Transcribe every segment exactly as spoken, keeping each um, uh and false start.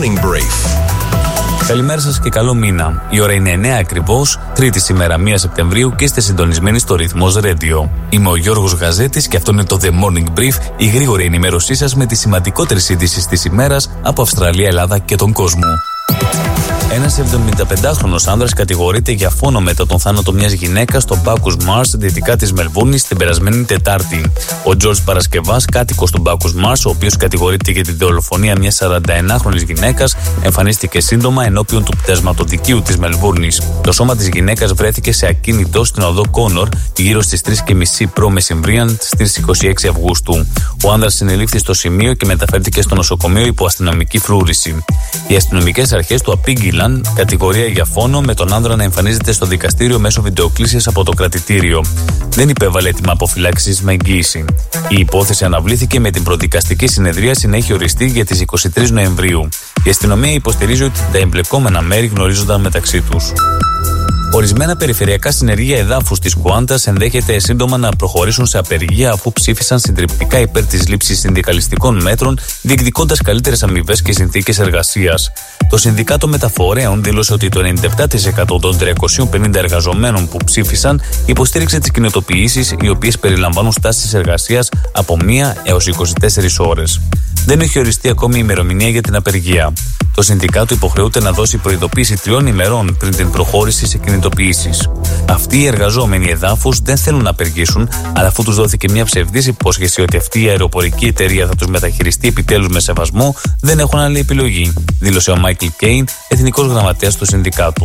Morning Brief. Καλημέρα σας και καλό μήνα. Η ώρα είναι εννιά ακριβώς, Τρίτη σήμερα πρώτη Σεπτεμβρίου και είστε συντονισμένοι στο Ρυθμός Radio. Είμαι ο Γιώργος Γαζέτης και αυτό είναι το The Morning Brief, η γρήγορη ενημέρωσή σας με τις σημαντικότερες ειδήσεις της ημέρας από Αυστραλία, Ελλάδα και τον κόσμο. Ένας εβδομηνταπεντάχρονος άνδρας κατηγορείται για φόνο μετά τον θάνατο μιας γυναίκας στο Bacchus Marsh, δυτικά της Μελβούρνης, την περασμένη Τετάρτη. Ο Τζορτζ Παρασκευάς, κάτοικος του Bacchus Marsh, ο οποίος κατηγορείται για τη δολοφονία μιας σαρανταενάχρονης γυναίκας, εμφανίστηκε σύντομα ενώπιον του πτεσματοδικείου της Μελβούρνης. Το σώμα της γυναίκας βρέθηκε σε ακίνητο στην οδό Κόνορ γύρω στις τρεις και μισή π.μ. στις είκοσι έξι Αυγούστου. Ο άνδρας συνελήφθη στο σημείο και μεταφέρθηκε στο νοσοκομείο υπό αστυνομική φρούρηση. Οι αστυνομικές αρχές του απήγγειλαν κατηγορία για φόνο, με τον άνδρα να εμφανίζεται στο δικαστήριο μέσω βιντεοκλήσιας από το κρατητήριο. Δεν υπέβαλε έτοιμα αποφυλάξησης με εγγύηση. Η υπόθεση αναβλήθηκε με την προδικαστική συνεδρίαση να έχει οριστεί για τις είκοσι τρεις Νοεμβρίου. Η αστυνομία υποστηρίζει ότι τα εμπλεκόμενα μέρη γνωρίζονταν μεταξύ τους. Ορισμένα περιφερειακά συνεργεία εδάφους της Κουάντας ενδέχεται σύντομα να προχωρήσουν σε απεργία αφού ψήφισαν συντριπτικά υπέρ της λήψης συνδικαλιστικών μέτρων, διεκδικώντας καλύτερες αμοιβές και συνθήκες εργασίας. Το Συνδικάτο Μεταφορέων δήλωσε ότι το ενενήντα επτά τοις εκατό των τριακοσίων πενήντα εργαζομένων που ψήφισαν υποστήριξε τις κινητοποιήσεις, οι οποίες περιλαμβάνουν στάσεις εργασίας από μία έως είκοσι τέσσερις ώρες. Δεν έχει οριστεί ακόμη η ημερομηνία για την απεργία. Το Συνδικάτο υποχρεούται να δώσει προειδοποίηση τριών ημερών πριν την προχώρηση σε κινητοποιήσεις. Αυτοί οι εργαζόμενοι εδάφους δεν θέλουν να απεργήσουν, αλλά αφού τους δόθηκε μια ψευδής υπόσχεση ότι αυτή η αεροπορική εταιρεία θα τους μεταχειριστεί επιτέλους με σεβασμό, δεν έχουν άλλη επιλογή, δήλωσε ο Μάικλ Κέιν, εθνικός γραμματέας του Συνδικάτου.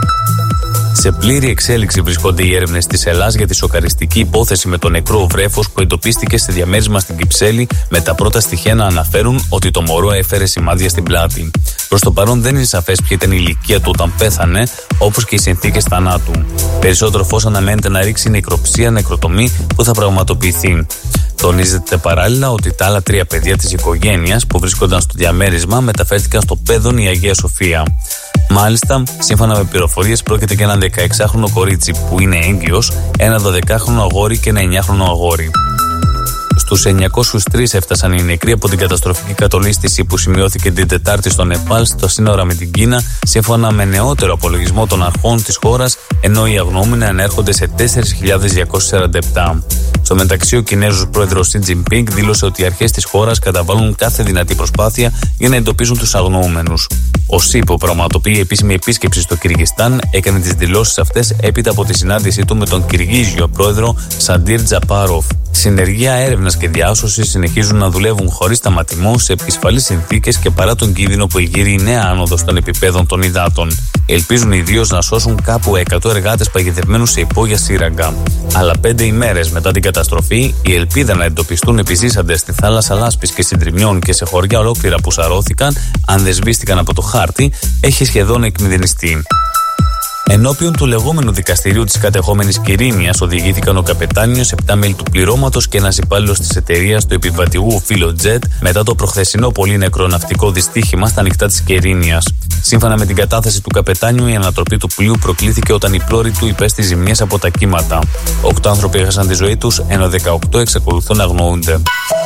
Σε πλήρη εξέλιξη βρισκόνται οι έρευνες της Ελλάς για τη σοκαριστική υπόθεση με το νεκρό βρέφος που εντοπίστηκε σε διαμέρισμα στην Κυψέλη, με τα πρώτα στοιχεία να αναφέρουν ότι το μωρό έφερε σημάδια στην πλάτη. Προς το παρόν δεν είναι σαφές ποια ήταν η ηλικία του όταν πέθανε, όπως και οι συνθήκες θανάτου. Περισσότερο φως αναμένεται να ρίξει η νεκροψία νεκροτομή που θα πραγματοποιηθεί. Τονίζεται παράλληλα ότι τα άλλα τρία παιδιά της οικογένειας που βρίσκονταν στο διαμέρισμα μεταφέρθηκαν στο Πέδον η Αγία Σοφία. Μάλιστα, σύμφωνα με πληροφορίες, πρόκειται για ένα δεκαεξάχρονο κορίτσι που είναι έγκυος, ένα δωδεκάχρονο αγόρι και ένα εννιάχρονο αγόρι. Στους εννιακόσιους τρεις έφτασαν οι νεκροί από την καταστροφική κατολίσθηση που σημειώθηκε την Τετάρτη στο Νεπάλ, στο σύνορα με την Κίνα, σύμφωνα με νεότερο απολογισμό των αρχών της χώρας, ενώ οι αγνοούμενοι ανέρχονται σε τέσσερις χιλιάδες διακόσιους σαράντα επτά. Στο μεταξύ, ο Κινέζος πρόεδρος Σι Τζινπίνγκ δήλωσε ότι οι αρχές της χώρας καταβάλουν κάθε δυνατή προσπάθεια για να εντοπίζουν τους αγνοούμενους. Ο Σι, που πραγματοποιεί επίσημη επίσκεψη στο Κυργιστάν, έκανε τις δηλώσεις αυτές έπειτα από τη συνάντησή του με τον Κυργίζιο πρόεδρο Σαντίρ Τζαπάροφ. Συνεργεία έρευνας και διάσωσης συνεχίζουν να δουλεύουν χωρίς σταματημό σε επισφαλείς συνθήκες και παρά τον κίνδυνο που εγείρει η νέα άνοδος των επιπέδων των υδάτων. Ελπίζουν ιδίως να σώσουν κάπου εκατό εργάτες παγιδευμένους σε υπόγεια σύραγγα. Αλλά πέντε ημέρες μετά την καταστροφή, η ελπίδα να εντοπιστούν επιζήσαντες στη θάλασσα λάσπης και συντριμιών και σε χωριά ολόκληρα που σαρώθηκαν, αν δεν σβήστηκαν από το χάρτη, έχει σχεδόν εκμηδενιστεί. Ενώπιον του λεγόμενου δικαστηρίου της κατεχόμενης Κυρίνιας οδηγήθηκαν ο καπετάνιος, επτά μέλη του πληρώματος και ένας υπάλληλος της εταιρείας του επιβατηγού Philojet μετά το προχθεσινό πολύ νεκρό ναυτικό δυστύχημα στα νυχτά της Κυρίνιας. Σύμφωνα με την κατάθεση του καπετάνιου, η ανατροπή του πλοίου προκλήθηκε όταν η πλώρη του υπέστη ζημιές από τα κύματα. Οκτώ άνθρωποι έχασαν τη ζωή τους, ενώ δεκαοκτώ εξακολουθούν να αγνοούνται.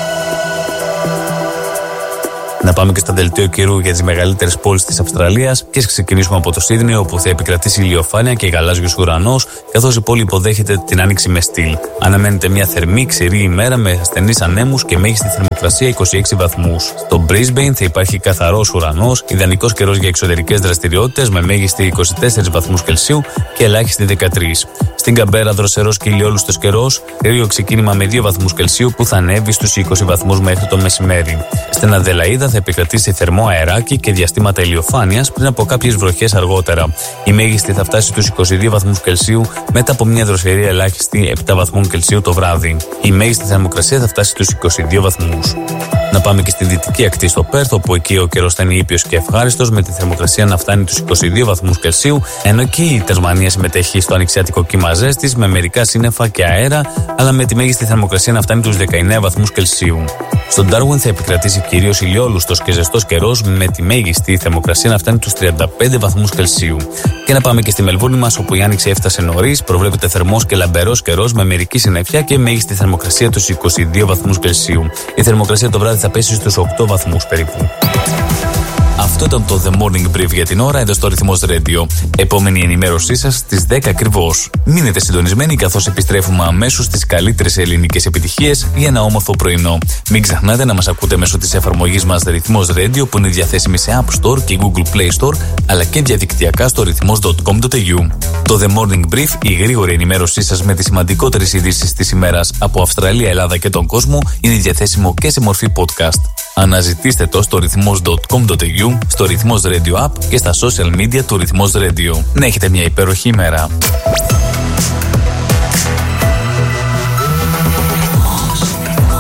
Να πάμε και στο δελτίο καιρού για τις μεγαλύτερες πόλεις της Αυστραλίας και ξεκινήσουμε από το Σίδνεϊ, όπου θα επικρατήσει ηλιοφάνεια και γαλάζιος ουρανός, καθώς η πόλη υποδέχεται την άνοιξη με στυλ. Αναμένεται μια θερμή, ξηρή ημέρα με ασθενείς ανέμους και μέγιστη θερμοκρασία είκοσι έξι βαθμούς. Στο Brisbane θα υπάρχει καθαρός ουρανός, ιδανικός καιρός για εξωτερικές δραστηριότητες με μέγιστη είκοσι τέσσερις βαθμούς Κελσίου και ελάχιστη δεκατρείς. Στην Καμπέρα δροσερός και ηλιόλουστος καιρός, κρύο ξεκίνημα με δύο βαθμούς Κελσίου που θα ανέβει στους είκοσι βαθμούς μέχρι το μεσημέρι. Στην Αδελαΐδα θα επικρατήσει θερμό αεράκι και διαστήματα ηλιοφάνειας πριν από κάποιες βροχές αργότερα. Η μέγιστη θα φτάσει στους είκοσι δύο βαθμούς Κελσίου μετά από μια δροσερή ελάχιστη επτά βαθμών Κελσίου το βράδυ. Η μέγιστη θερμοκρασία θα φτάσει στους είκοσι δύο βαθμούς. Να πάμε και στη δυτική ακτή στο Πέρθ, όπου εκεί ο καιρός θα είναι ήπιος και ευχάριστος, με τη θερμοκρασία να φτάνει τους είκοσι δύο βαθμούς Κελσίου, ενώ και η Τασμανία συμμετέχει στο ανοιξιάτικο κύμα ζέστης με μερικά σύννεφα και αέρα, αλλά με τη μέγιστη θερμοκρασία να φτάνει τους δεκαεννέα βαθμούς Κελσίου. Στον Ντάρουιν θα επικρατήσει κυρίως ηλιόλουστος και ζεστός καιρός, με τη μέγιστη θερμοκρασία να φτάνει τους τριάντα πέντε βαθμούς Κελσίου. Και να πάμε και στη Μελβούρνη μας, όπου η άνοιξη έφτασε νωρίς, προβλέπεται θερμός και λαμπερός καιρός με μερική συννεφιά και μέγιστη θερμοκρασία τους είκοσι δύο βαθμούς Κελσίου. Η θερμοκρασία το βράδυ θα πέσει στους οκτώ βαθμούς περίπου. Αυτό ήταν το The Morning Brief για την ώρα εδώ στο Ρυθμός Radio. Επόμενη ενημέρωσή σας στις δέκα ακριβώς. Μείνετε συντονισμένοι καθώς επιστρέφουμε αμέσως στις καλύτερες ελληνικές επιτυχίες για ένα όμορφο πρωινό. Μην ξεχνάτε να μας ακούτε μέσω της εφαρμογής μας Ρυθμός Radio που είναι διαθέσιμη σε App Store και Google Play Store αλλά και διαδικτυακά στο ρυθμός τελεία κομ τελεία έι γιου. Το The Morning Brief, η γρήγορη ενημέρωσή σας με τις σημαντικότερες ειδήσεις της ημέρας από Αυστραλία, Ελλάδα και τον κόσμο, είναι διαθέσιμο και σε μορφή podcast. Αναζητήστε το στο ρυθμός τελεία κομ τελεία έι γιου, στο Ρυθμός Radio App και στα social media του Ρυθμός Radio. Να έχετε μια υπέροχη ημέρα.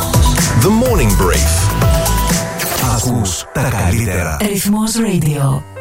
The Morning Brief. Ακούς τα καλύτερα. Ρυθμός Radio.